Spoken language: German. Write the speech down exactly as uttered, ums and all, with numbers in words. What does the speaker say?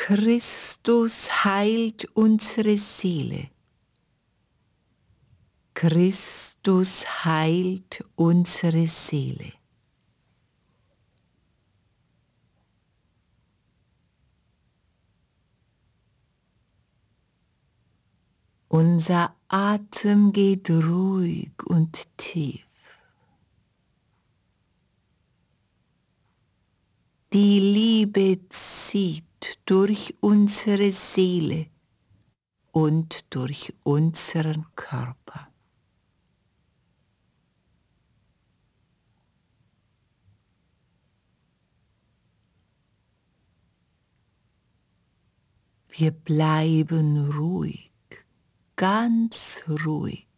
Christus heilt unsere Seele. Christus heilt unsere Seele. Unser Atem geht ruhig und tief. Die Liebe zieht durch unsere Seele und durch unseren Körper. Wir bleiben ruhig, ganz ruhig.